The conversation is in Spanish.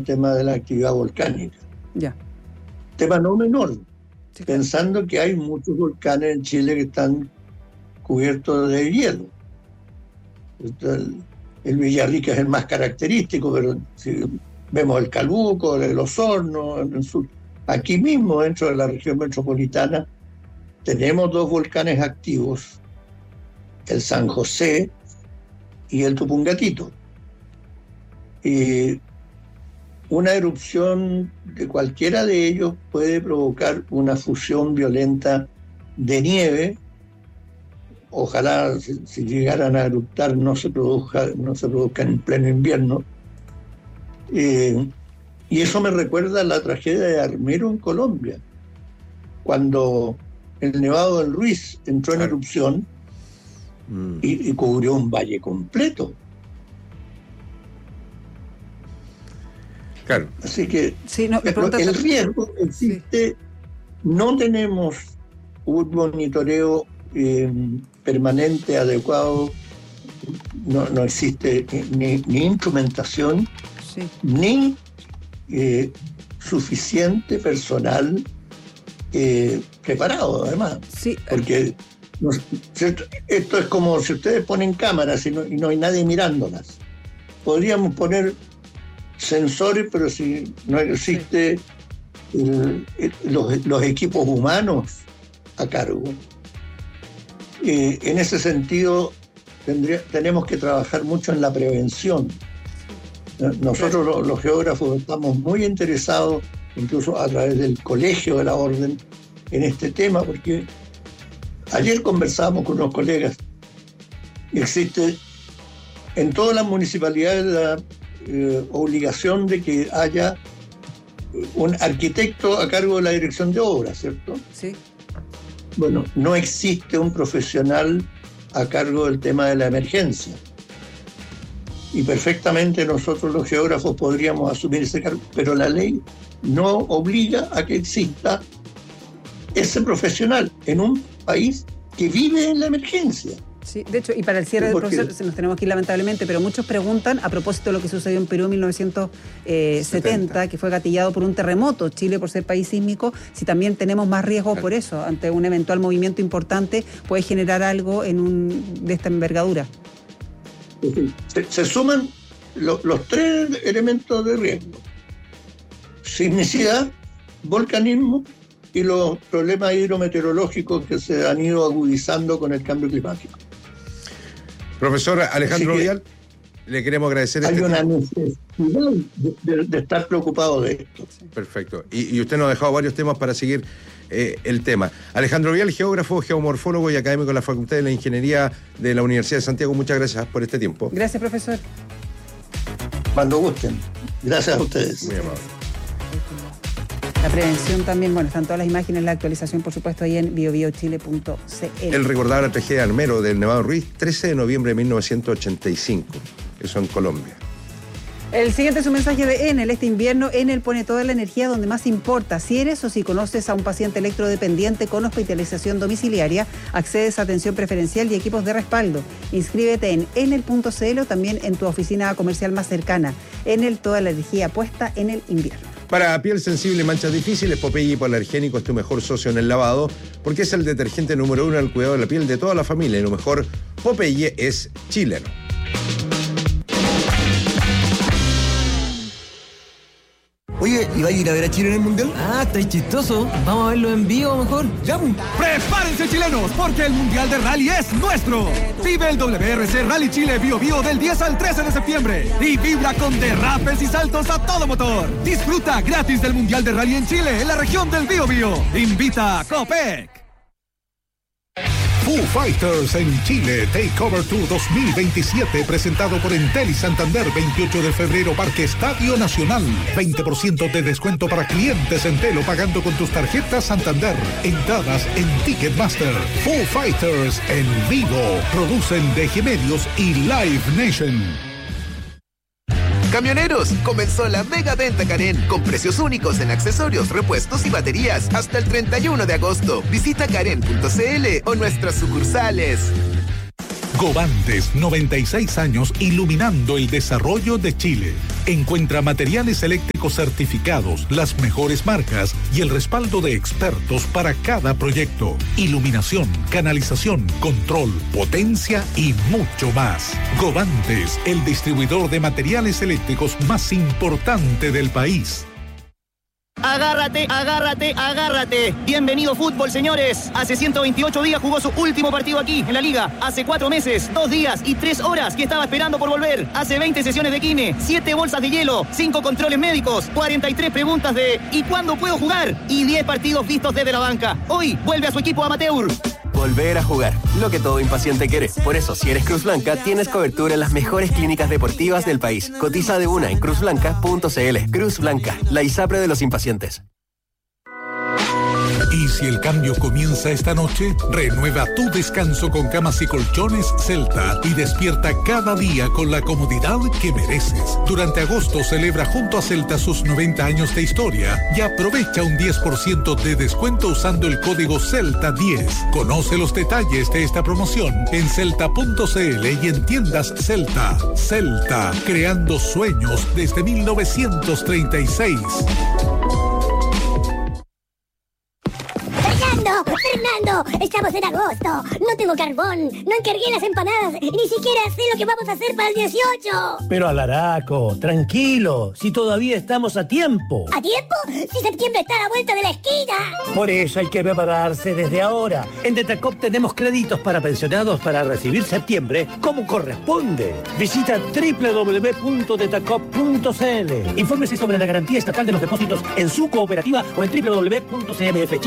tema de la actividad volcánica. Ya. Tema no menor, Sí, pensando que hay muchos volcanes en Chile que están cubiertos de hielo. El Villarrica es el más característico, pero si vemos el Calbuco, el Osorno, en el sur, aquí mismo dentro de la región metropolitana tenemos 2 volcanes activos, el San José y el Tupungatito. Y una erupción de cualquiera de ellos puede provocar una fusión violenta de nieve. Ojalá si llegaran a eruptar no se produzca en pleno invierno. Y eso me recuerda a la tragedia de Armero en Colombia, cuando el Nevado del Ruiz entró en erupción y cubrió un valle completo. Claro. Así que sí, no, el riesgo existe. Sí. No tenemos un monitoreo permanente, adecuado. No existe ni instrumentación, sí, ni suficiente personal preparado, además. Sí. Porque esto es como si ustedes ponen cámaras y no hay nadie mirándolas. Podríamos poner sensores, pero si no existe los equipos humanos a cargo. En ese sentido tenemos que trabajar mucho en la prevención. Nosotros los geógrafos estamos muy interesados, incluso a través del Colegio de la Orden, en este tema, porque ayer conversábamos con unos colegas. Existe en todas las municipalidades la obligación de que haya un arquitecto a cargo de la dirección de obras, ¿cierto? Sí. Bueno, no existe un profesional a cargo del tema de la emergencia. Y perfectamente nosotros los geógrafos podríamos asumir ese cargo, pero la ley no obliga a que exista ese profesional en un país que vive en la emergencia. Sí, de hecho, y para el cierre del proceso nos tenemos que ir lamentablemente, pero muchos preguntan a propósito de lo que sucedió en Perú en 1970, que fue gatillado por un terremoto, Chile por ser país sísmico, si también tenemos más riesgo por eso, ante un eventual movimiento importante, puede generar algo de esta envergadura. Se suman los 3 elementos de riesgo: sismicidad, volcanismo y los problemas hidrometeorológicos que se han ido agudizando con el cambio climático. Profesor Alejandro Vial, le queremos agradecer. Hay una necesidad de estar preocupado de esto. Perfecto. Y usted nos ha dejado varios temas para seguir el tema. Alejandro Vial, geógrafo, geomorfólogo y académico de la Facultad de la Ingeniería de la Universidad de Santiago. Muchas gracias por este tiempo. Gracias, profesor. Cuando gusten. Gracias a ustedes. Muy amable. La prevención también, bueno, están todas las imágenes, la actualización, por supuesto, ahí en biobiochile.cl. Él recordaba la tragedia de Armero del Nevado Ruiz, 13 de noviembre de 1985, eso en Colombia. El siguiente es un mensaje de Enel. Este invierno Enel pone toda la energía donde más importa. Si eres o si conoces a un paciente electrodependiente con hospitalización domiciliaria, accedes a atención preferencial y equipos de respaldo. Inscríbete en enel.cl o también en tu oficina comercial más cercana. Enel, toda la energía puesta en el invierno. Para piel sensible y manchas difíciles, Popeye hipoalergénico es tu mejor socio en el lavado, porque es el detergente número 1 al cuidado de la piel de toda la familia. Y lo mejor, Popeye es chileno. Oye, ¿y va a ir a ver a Chile en el Mundial? Ah, está chistoso. Vamos a verlo en vivo mejor. ¡Ya! ¡Prepárense, chilenos! Porque el Mundial de Rally es nuestro. Vive el WRC Rally Chile Bio Bio del 10 al 13 de septiembre. Y vibra con derrapes y saltos a todo motor. Disfruta gratis del Mundial de Rally en Chile, en la región del Bio Bio. Invita Copec. Foo Fighters en Chile, Takeover Tour 2027, presentado por Entel y Santander, 28 de febrero, Parque Estadio Nacional. 20% de descuento para clientes Entel o pagando con tus tarjetas Santander. Entradas en Ticketmaster. Foo Fighters en vivo. Producen DG Medios y Live Nation. Camioneros, comenzó la mega venta Karen con precios únicos en accesorios, repuestos y baterías hasta el 31 de agosto. Visita karen.cl o nuestras sucursales. Govantes, 96 años iluminando el desarrollo de Chile. Encuentra materiales eléctricos certificados, las mejores marcas y el respaldo de expertos para cada proyecto. Iluminación, canalización, control, potencia y mucho más. Govantes, el distribuidor de materiales eléctricos más importante del país. Agárrate, agárrate, agárrate. Bienvenido fútbol, señores. Hace 128 días jugó su último partido aquí, en la Liga. Hace 4 meses, 2 días y 3 horas que estaba esperando por volver. Hace 20 sesiones de kine, 7 bolsas de hielo, 5 controles médicos, 43 preguntas de ¿y cuándo puedo jugar? Y 10 partidos vistos desde la banca. Hoy vuelve a su equipo amateur. Volver a jugar, lo que todo impaciente quiere. Por eso, si eres Cruz Blanca, tienes cobertura en las mejores clínicas deportivas del país. Cotiza de una en cruzblanca.cl. Cruz Blanca, la ISAPRE de los impacientes. Y si el cambio comienza esta noche, renueva tu descanso con camas y colchones Celta y despierta cada día con la comodidad que mereces. Durante agosto celebra junto a Celta sus 90 años de historia y aprovecha un 10% de descuento usando el código CELTA10. Conoce los detalles de esta promoción en celta.cl y en tiendas Celta. Celta, creando sueños desde 1936. Fernando, estamos en agosto. No tengo carbón, no encargué las empanadas y ni siquiera sé lo que vamos a hacer para el 18. Pero Alaraco, tranquilo, si todavía estamos a tiempo. ¿A tiempo? Si septiembre está a la vuelta de la esquina. Por eso hay que prepararse desde ahora. En Detacop tenemos créditos para pensionados para recibir septiembre como corresponde. Visita www.detacop.cl. Infórmese sobre la garantía estatal de los depósitos en su cooperativa o en www.cmf